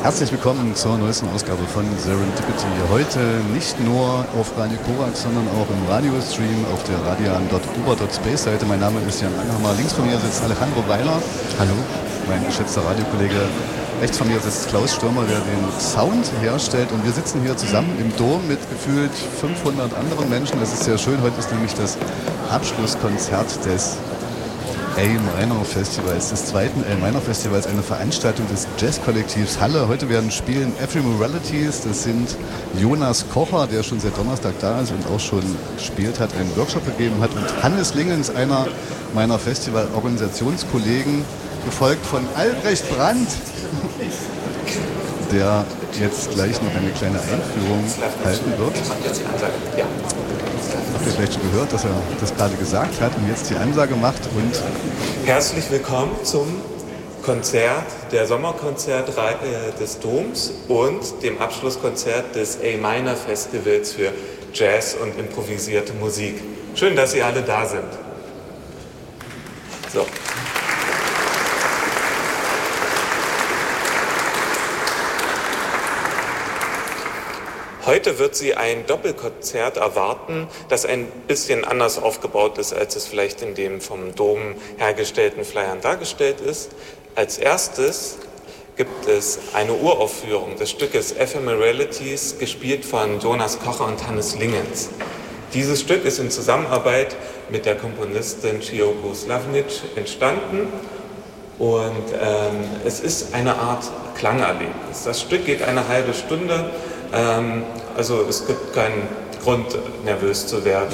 Herzlich willkommen zur neuesten Ausgabe von Serendipity. Heute nicht nur auf Radio Korax, sondern auch im Radiostream auf der radian.uber.space-Seite. Mein Name ist Jan Angerhammer. Links von mir sitzt Alejandro Weiler. Hallo. Mein geschätzter Radiokollege. Rechts von mir sitzt Klaus Stürmer, der den Sound herstellt. Und wir sitzen hier zusammen im Dom mit gefühlt 500 anderen Menschen. Das ist sehr schön. Heute ist nämlich das Abschlusskonzert des A-Minor Festivals, des zweiten A-Minor Festivals, eine Veranstaltung des Jazzkollektivs Halle. Heute werden spielen Ephemeralities, das sind Jonas Kocher, der schon seit Donnerstag da ist und auch schon gespielt hat, einen Workshop gegeben hat, und Hannes Lingens, einer meiner Festival-Organisationskollegen, gefolgt von Albrecht Brandt, der jetzt gleich noch eine kleine Einführung halten wird. Habt ihr vielleicht schon gehört, dass er das gerade gesagt hat und jetzt die Ansage macht. Und herzlich willkommen zum Konzert, der Sommerkonzertreihe des Doms und dem Abschlusskonzert des A-Minor Festivals für Jazz und improvisierte Musik. Schön, dass Sie alle da sind. So. Heute wird Sie ein Doppelkonzert erwarten, das ein bisschen anders aufgebaut ist, als es vielleicht in dem vom Dom hergestellten Flyern dargestellt ist. Als erstes gibt es eine Uraufführung des Stückes Ephemeralities, gespielt von Jonas Kocher und Hannes Lingens. Dieses Stück ist in Zusammenarbeit mit der Komponistin Cioko Slavnic entstanden und es ist eine Art Klangerlebnis. Das Stück geht eine halbe Stunde. Also es gibt keinen Grund, nervös zu werden.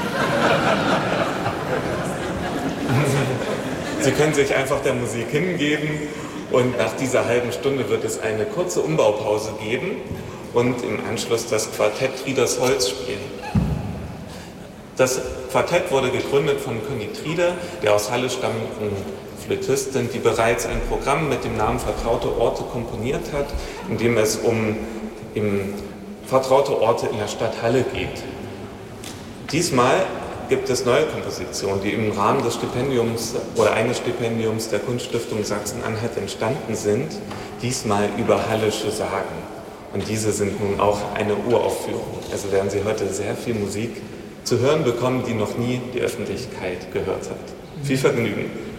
Sie können sich einfach der Musik hingeben und nach dieser halben Stunde wird es eine kurze Umbaupause geben und im Anschluss das Quartett Trieders Holz spielen. Das Quartett wurde gegründet von Conny Trieder, der aus Halle stammenden Flötistin, die bereits ein Programm mit dem Namen Vertraute Orte komponiert hat, in dem es um vertraute Orte in der Stadt Halle geht. Diesmal gibt es neue Kompositionen, die im Rahmen des Stipendiums oder eines Stipendiums der Kunststiftung Sachsen-Anhalt entstanden sind, diesmal über hallische Sagen. Und diese sind nun auch eine Uraufführung. Also werden Sie heute sehr viel Musik zu hören bekommen, die noch nie die Öffentlichkeit gehört hat. Viel Vergnügen!